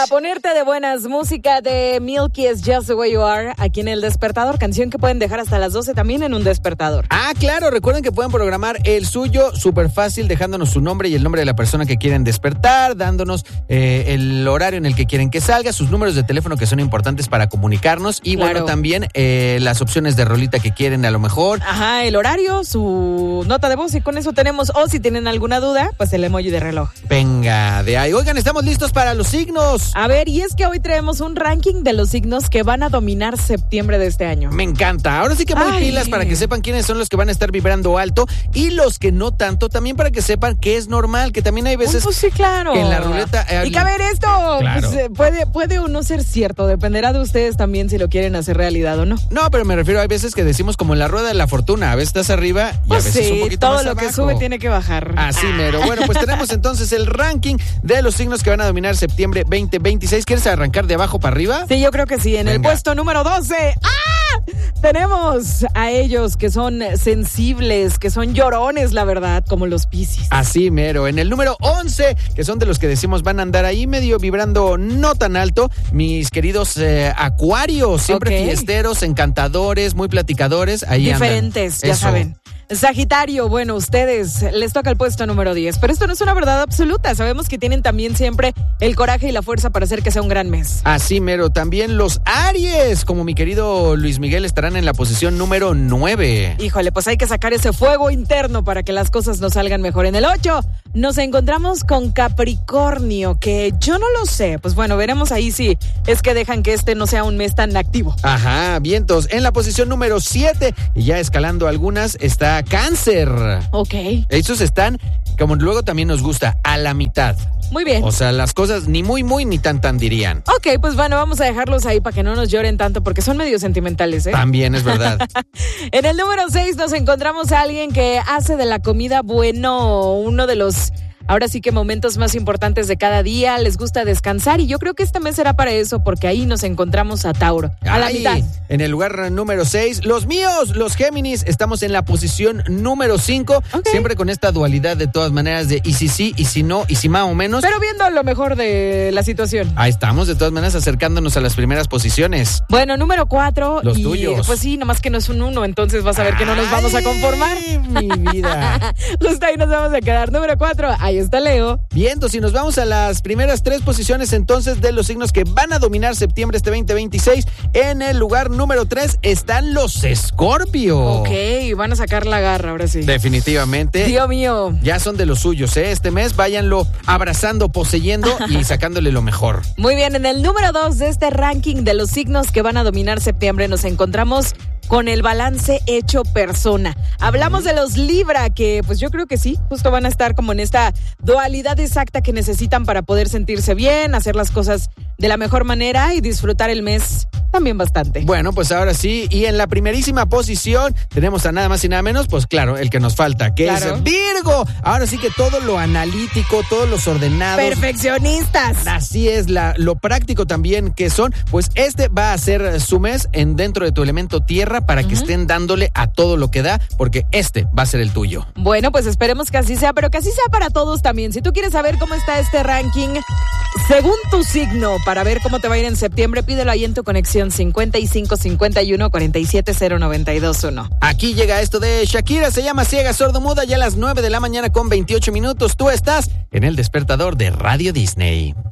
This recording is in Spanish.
Para ponerte de buenas, música de Milky es Just the Way You Are, aquí en El Despertador, canción que pueden dejar hasta las 12 también en un despertador. Ah, claro, recuerden que pueden programar el suyo súper fácil, dejándonos su nombre y el nombre de la persona que quieren despertar, dándonos el horario en el que quieren que salga, sus números de teléfono que son importantes para comunicarnos y Claro. bueno, también las opciones de rolita que quieren a lo mejor. Ajá, el horario, su nota de voz y con eso tenemos, o si tienen alguna duda, pues el emoji de reloj. Venga, de ahí. Oigan, estamos listos para los signos. A ver, y es que hoy traemos un ranking de los signos que van a dominar septiembre de este año. Me encanta. Ahora sí que muy Ay. pilas para que sepan quiénes son los que van a estar vibrando alto y los que no tanto, también para que sepan que es normal, que también hay veces Pues sí, claro. que en la ruleta... Y que a ver, esto Claro. pues, puede o no ser cierto, dependerá de ustedes también si lo quieren hacer realidad o no. No, pero me refiero, hay veces que decimos como en la rueda de la fortuna, a veces estás arriba y Pues a veces sí, un poquito todo más lo abajo. que sube tiene que bajar. Así mero. Bueno, pues tenemos entonces el ranking de los signos que van a dominar septiembre 2026. ¿Quieres arrancar de abajo para arriba? Sí, yo creo que sí. En el Venga. puesto número 12, tenemos a ellos que son sensibles, que son llorones, la verdad, como los Piscis. Así mero. En el número 11, que son de los que decimos van a andar ahí medio vibrando no tan alto, mis queridos acuarios, siempre Ok. fiesteros, encantadores, muy platicadores. Ahí andan. Diferentes, ya Eso. saben. Sagitario, bueno, ustedes les toca el puesto número 10, pero esto no es una verdad absoluta. Sabemos que tienen también siempre el coraje y la fuerza para hacer que sea un gran mes. Así mero. También los Aries, como mi querido Luis Miguel, estarán en la posición número 9. Híjole, pues hay que sacar ese fuego interno para que las cosas nos salgan mejor. En el 8 nos encontramos con Capricornio, que yo no lo sé. Pues bueno, veremos ahí si es que dejan que este no sea un mes tan activo. Ajá, vientos. En la posición número 7, y ya escalando algunas, está Cáncer. Ok, Esos están, como luego también nos gusta, a la mitad. muy bien. O sea, las cosas ni muy, ni tan dirían. Ok, pues bueno, vamos a dejarlos ahí para que no nos lloren tanto porque son medio sentimentales, ¿eh? También es verdad. En el número 6 nos encontramos a alguien que hace de la comida, bueno, uno de los, ahora sí que momentos más importantes de cada día, les gusta descansar y yo creo que este mes será para eso porque ahí nos encontramos a Tauro, a la Ay, mitad. En el lugar número 6, los míos, los Géminis, estamos en la posición número 5, Ok. siempre con esta dualidad de todas maneras de y si sí, y si no, y si más o menos. Pero viendo lo mejor de la situación. Ahí estamos, de todas maneras, acercándonos a las primeras posiciones. Bueno, número 4. Los y, tuyos. Pues sí, nomás que no es un 1, entonces vas a ver que no nos vamos a conformar. Ay, mi vida. Justo ahí nos vamos a quedar. Número 4, ahí está Leo. Viendo, si nos vamos a las primeras 3 posiciones entonces de los signos que van a dominar septiembre este 2026, en el lugar número 3 están los Escorpio. Ok, van a sacar la garra ahora sí. Definitivamente. Dios mío. Ya son de los suyos, ¿eh? Este mes váyanlo abrazando, poseyendo y sacándole lo mejor. Muy bien, en el número 2 de este ranking de los signos que van a dominar septiembre nos encontramos con el balance hecho persona. Hablamos de los Libra, que pues yo creo que sí, justo van a estar como en esta dualidad exacta que necesitan para poder sentirse bien, hacer las cosas de la mejor manera y disfrutar el mes también bastante. Bueno, pues ahora sí, y en la primerísima posición tenemos a nada más y nada menos, pues claro, el que nos falta, que Claro. es Virgo. Ahora sí que todo lo analítico, todos los ordenados. Perfeccionistas. Así es, lo práctico también que son, pues este va a ser su mes dentro de tu elemento tierra para que estén dándole a todo lo que da, porque este va a ser el tuyo. Bueno, pues esperemos que así sea, pero que así sea para todos también. Si tú quieres saber cómo está este ranking, según tu signo, para ver cómo te va a ir en septiembre, pídelo ahí en tu conexión 5551-47092.1. Aquí llega esto de Shakira, se llama Ciega Sordomuda, ya a las 9 de la mañana con 28 minutos. Tú estás en el despertador de Radio Disney.